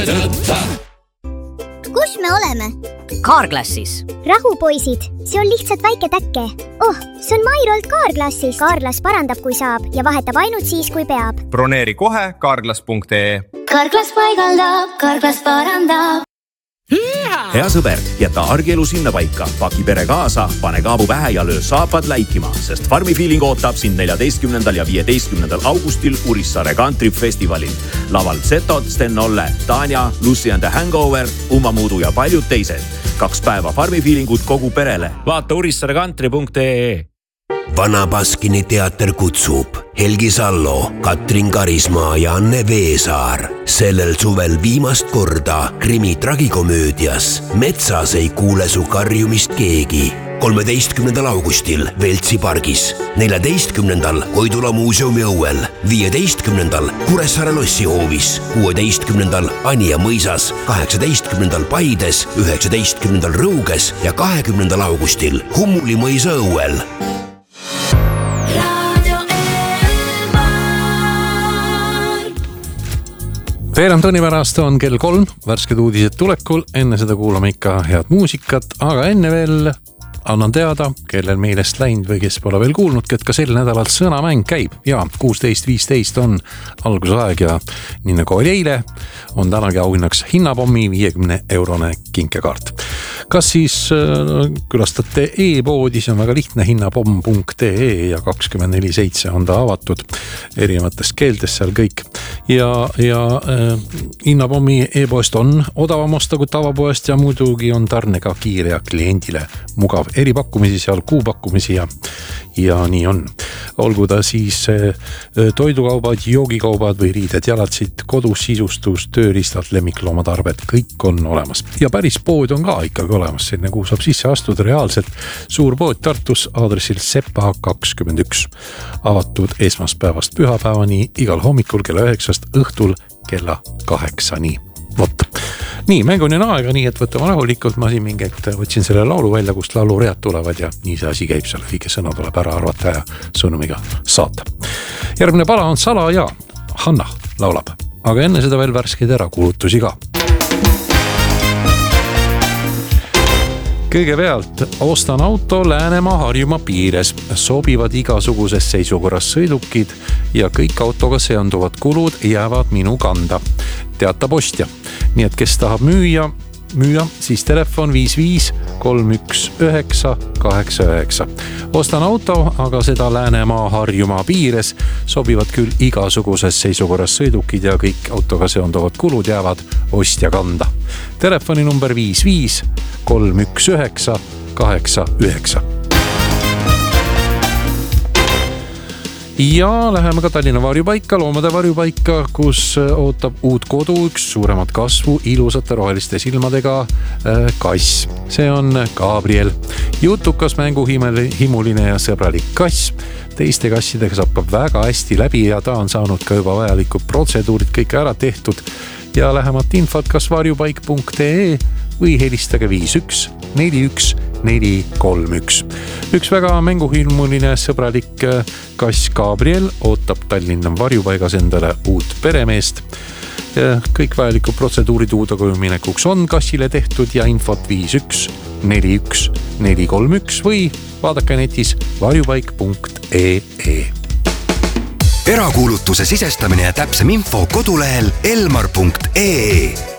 Kus me oleme? Carglassis. Rahu, poisid, see on lihtsalt väike täkke. See on Mairolt Carglassis. Carglass parandab, kui saab ja vahetab ainult siis, kui peab. Broneeri kohe carglass.ee. Carglass paigaldab, Carglass parandab. Hea sõber, jäta argielu sinna paika, paki pere kaasa, pane kaabu pähe ja löö saapad läikima, sest Farmi Feeling ootab sind 14. ja 15. augustil Urissaare Country Festivalil. Laval Zetod, Sten Olle, Tanja, Lucy and the Hangover, Ummamuudu ja paljud teised. 2 päeva Farmi Feelingut kogu perele. Vaata urissaarecountry.ee. Vana Baskini teater kutsub Helgi Sallo, Katrin Karismaa ja Anne Veesaar. Sellel suvel viimast korda krimi tragikomöödias Metsas ei kuule su karjumist keegi. 13. augustil Veltsi pargis, 14. Koidula muuseumi õuel, 15. Kuressaare lossihoovis, 16. Anija mõisas, 18. Paides, 19. Rõuges ja 20. augustil Hummuli mõisa õuel. Veerand tunni pärast on kell 3, värsked uudised tulekul, enne seda kuulame ikka head muusikat, aga enne veel annan teada, kellel meelest läinud või kes pole veel kuulnudki, et ka sel nädalal sõnamäng käib ja 16.15 on algusaeg ja nii nagu oli eile, on tänagi auhinnaks hinnapommi 50-eurone kinkekaart. Kas siis külastate e-poodi, see on väga lihtne, hinnapomm.ee ja 24/7 on ta avatud erinevates keeltes seal kõik. Ja hinnapommi e-poest on odavam osta kui tavapoest ja muidugi on tarne ka kiire ja kliendile mugav. Eripakkumisi seal, kuupakkumisi ja nii on. Olgu ta siis toidukaubad, joogikaubad või riided, jalatsid, kodus sisustus, tööriistad, lemmikloomatarbed, kõik on olemas. Ja päris pood on ka ikkagi olemas, selline kuhu saab sisse astuda reaalselt. Suur pood Tartus aadressil Sepa 21. Avatud esmaspäevast pühapäevani igal hommikul kella 9 õhtul kella 8. Vot. Nii, mänguni on aega, nii et võtame rahulikult. Ma siin mingi hetk võtsin selle laulu välja, kust lauluread tulevad ja nii see asi käib seal. Õige sõna tuleb ära arvata ja sõnumiga saata. Järgmine pala on Sala ja Hanna laulab. Aga enne seda veel värskeid erakuulutusi ka. Kõigepealt ostan auto Läänemaa Harjumaa piires, sobivad igasuguses seisukorras sõidukid ja kõik autoga seonduvad kulud jäävad minu kanda. Teatab ostja. Nii et kes tahab müüa, siis telefon 55 319 89. Ostan auto, aga seda Läänemaa Harjumaa piires sobivad küll igasuguses seisukorras sõidukid ja kõik autoga seonduvad kulud jäävad ostja kanda. Telefoni number 55 319 89. Ja läheme ka Tallinna varjupaika, loomade varjupaika, kus ootab uut kodu, üks suuremat kasvu, ilusate roheliste silmadega kass. See on Gabriel. Jutukas, mänguhimuline ja sõbralik kass. Teiste kassidega saab ka väga hästi läbi ja ta on saanud ka juba vajalikud protseduurid kõik ära tehtud. Ja lähemat infot kas varjupaik.ee või helistage 51 41 431. Üks väga mänguhimuline sõbralik kass Gabriel ootab Tallinna varjupaigas endale uut peremeest. Kõik vajalikud protseduurid uudakoju minekuks on kassile tehtud ja infot 51 41 431 või vaadake netis varjupaik.ee. Erakuulutuse sisestamine ja täpsem info kodulehel elmar.ee.